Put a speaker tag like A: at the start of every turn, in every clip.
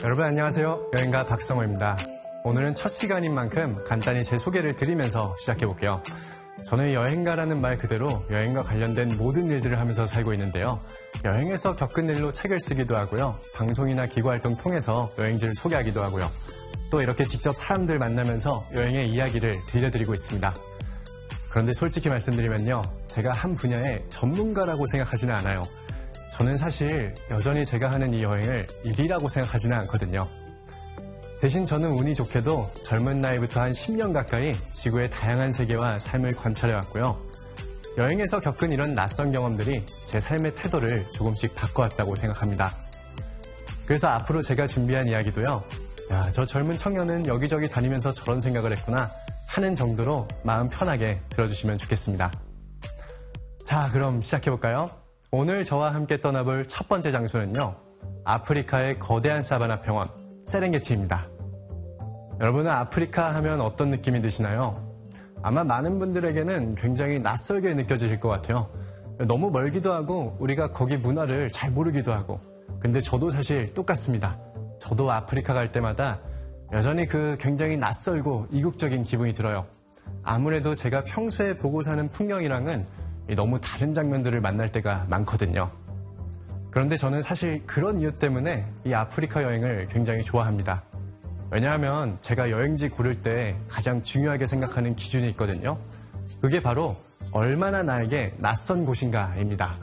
A: 여러분 안녕하세요. 여행가 박성호입니다. 오늘은 첫 시간인 만큼 간단히 제 소개를 드리면서 시작해볼게요. 저는 여행가라는 말 그대로 여행과 관련된 모든 일들을 하면서 살고 있는데요. 여행에서 겪은 일로 책을 쓰기도 하고요. 방송이나 기고 활동 통해서 여행지를 소개하기도 하고요. 또 이렇게 직접 사람들 만나면서 여행의 이야기를 들려드리고 있습니다. 그런데 솔직히 말씀드리면요. 제가 한 분야의 전문가라고 생각하지는 않아요. 저는 사실 여전히 제가 하는 이 여행을 일이라고 생각하지는 않거든요. 대신 저는 운이 좋게도 젊은 나이부터 한 10년 가까이 지구의 다양한 세계와 삶을 관찰해왔고요. 여행에서 겪은 이런 낯선 경험들이 제 삶의 태도를 조금씩 바꿔왔다고 생각합니다. 그래서 앞으로 제가 준비한 이야기도요. 야, 저 젊은 청년은 여기저기 다니면서 저런 생각을 했구나 하는 정도로 마음 편하게 들어주시면 좋겠습니다. 자, 그럼 시작해볼까요? 오늘 저와 함께 떠나볼 첫 번째 장소는요. 아프리카의 거대한 사바나 평원, 세렝게티입니다. 여러분은 아프리카 하면 어떤 느낌이 드시나요? 아마 많은 분들에게는 굉장히 낯설게 느껴지실 것 같아요. 너무 멀기도 하고 우리가 거기 문화를 잘 모르기도 하고. 근데 저도 사실 똑같습니다. 저도 아프리카 갈 때마다 여전히 그 굉장히 낯설고 이국적인 기분이 들어요. 아무래도 제가 평소에 보고 사는 풍경이랑은 너무 다른 장면들을 만날 때가 많거든요. 그런데 저는 사실 그런 이유 때문에 이 아프리카 여행을 굉장히 좋아합니다. 왜냐하면 제가 여행지 고를 때 가장 중요하게 생각하는 기준이 있거든요. 그게 바로 얼마나 나에게 낯선 곳인가입니다.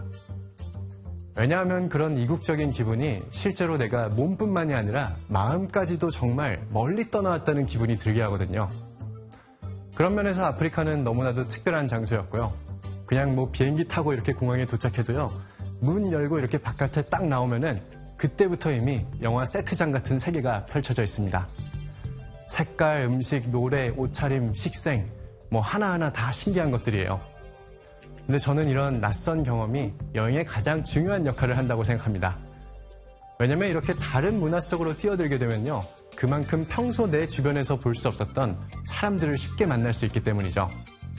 A: 왜냐하면 그런 이국적인 기분이 실제로 내가 몸뿐만이 아니라 마음까지도 정말 멀리 떠나왔다는 기분이 들게 하거든요. 그런 면에서 아프리카는 너무나도 특별한 장소였고요. 그냥 뭐 비행기 타고 이렇게 공항에 도착해도요. 문 열고 이렇게 바깥에 딱 나오면은 그때부터 이미 영화 세트장 같은 세계가 펼쳐져 있습니다. 색깔, 음식, 노래, 옷차림, 식생 뭐 하나하나 다 신기한 것들이에요. 근데 저는 이런 낯선 경험이 여행의 가장 중요한 역할을 한다고 생각합니다. 왜냐면 이렇게 다른 문화 속으로 뛰어들게 되면요. 그만큼 평소 내 주변에서 볼 수 없었던 사람들을 쉽게 만날 수 있기 때문이죠.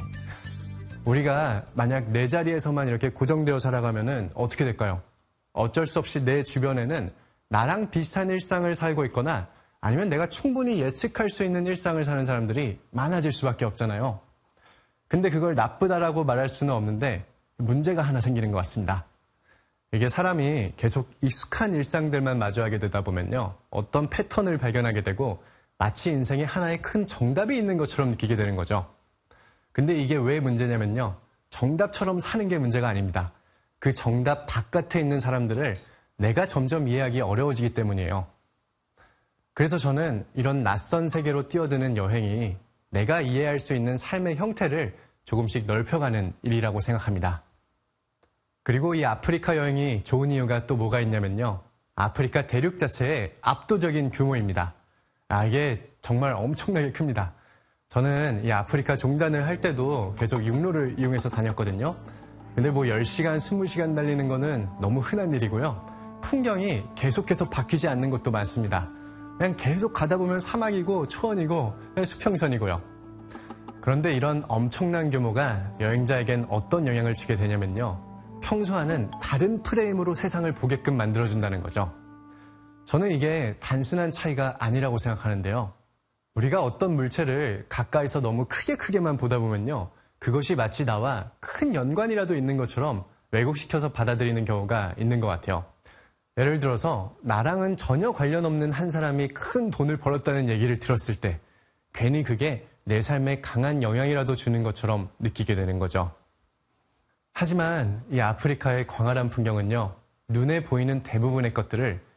A: 우리가 만약 내 자리에서만 이렇게 고정되어 살아가면은 어떻게 될까요? 어쩔 수 없이 내 주변에는 나랑 비슷한 일상을 살고 있거나 아니면 내가 충분히 예측할 수 있는 일상을 사는 사람들이 많아질 수밖에 없잖아요. 근데 그걸 나쁘다라고 말할 수는 없는데 문제가 하나 생기는 것 같습니다. 이게 사람이 계속 익숙한 일상들만 마주하게 되다 보면요. 어떤 패턴을 발견하게 되고 마치 인생에 하나의 큰 정답이 있는 것처럼 느끼게 되는 거죠. 근데 이게 왜 문제냐면요. 정답처럼 사는 게 문제가 아닙니다. 그 정답 바깥에 있는 사람들을 내가 점점 이해하기 어려워지기 때문이에요. 그래서 저는 이런 낯선 세계로 뛰어드는 여행이 내가 이해할 수 있는 삶의 형태를 조금씩 넓혀가는 일이라고 생각합니다. 그리고 이 아프리카 여행이 좋은 이유가 또 뭐가 있냐면요. 아프리카 대륙 자체의 압도적인 규모입니다. 이게 정말 엄청나게 큽니다. 저는 이 아프리카 종단을 할 때도 계속 육로를 이용해서 다녔거든요. 근데 뭐 10시간, 20시간 달리는 거는 너무 흔한 일이고요. 풍경이 계속해서 바뀌지 않는 것도 많습니다. 그냥 계속 가다 보면 사막이고 초원이고 수평선이고요. 그런데 이런 엄청난 규모가 여행자에겐 어떤 영향을 주게 되냐면요. 평소와는 다른 프레임으로 세상을 보게끔 만들어준다는 거죠. 저는 이게 단순한 차이가 아니라고 생각하는데요. 우리가 어떤 물체를 가까이서 너무 크게만 보다 보면요. 그것이 마치 나와 큰 연관이라도 있는 것처럼 왜곡시켜서 받아들이는 경우가 있는 것 같아요. 예를 들어서 나랑은 전혀 관련 없는 한 사람이 큰 돈을 벌었다는 얘기를 들었을 때 괜히 그게 내 삶에 강한 영향이라도 주는 것처럼 느끼게 되는 거죠. 하지만 이 아프리카의 광활한 풍경은요. 눈에 보이는 대부분의 것들을